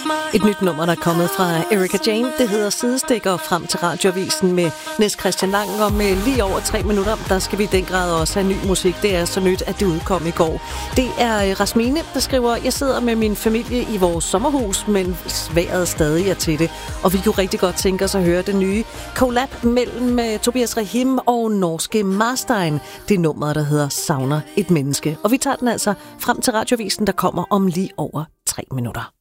Et nyt nummer, der er kommet fra Erika Jane. Det hedder Sidestikker frem til radioavisen med Niels Christian Lang. Og med lige over 3 minutter, der skal vi i den grad også have ny musik. Det er så nyt, at det udkom i går. Det er Rasmine, der skriver: Jeg sidder med min familie i vores sommerhus, men vejret stadig er til det. Og vi kunne rigtig godt tænke os at høre det nye collab mellem Tobias Rahim og norske Marstein. Det er nummeret, der hedder Savner et menneske. Og vi tager den altså frem til radioavisen, der kommer om lige over 3 minutter.